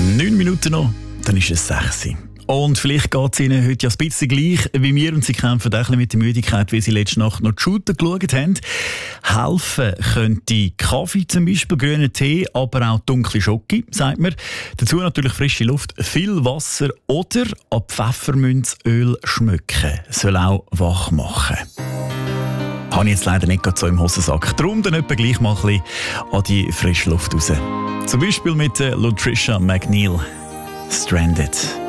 9 Minuten noch, dann ist es 6 Uhr. Und vielleicht geht es Ihnen heute ja ein bisschen gleich wie mir und Sie kämpfen auch ein bisschen mit der Müdigkeit, wie Sie letzte Nacht noch die Shooter geschaut haben. Helfen könnte Kaffee zum Beispiel, grüner Tee, aber auch dunkle Schoki, sagt man. Dazu natürlich frische Luft, viel Wasser oder an Pfefferminzöl schmücken. Soll auch wach machen. Habe ich jetzt leider nicht gerade so im Hosensack. Darum dann etwa gleich mal ein bisschen an die frische Luft raus. Zum Beispiel mit Latricia McNeil. Stranded.